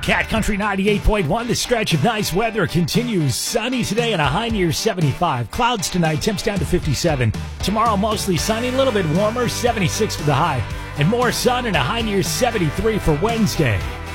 Cat Country 98.1, the stretch of nice weather continues. Sunny today and a high near 75. Clouds tonight, temps down to 57. Tomorrow mostly sunny, a little bit warmer, 76 for the high. And more sun and a high near 73 for Wednesday.